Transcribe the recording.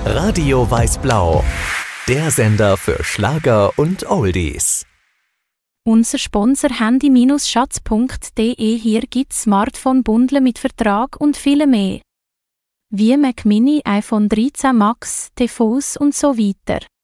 Radio Weiß-Blau, der Sender für Schlager und Oldies. Unser Sponsor handy-schatz.de. Hier gibt's Smartphone-Bundle mit Vertrag und viel mehr. Wie Mac Mini, iPhone 13 Max, TVs und so weiter.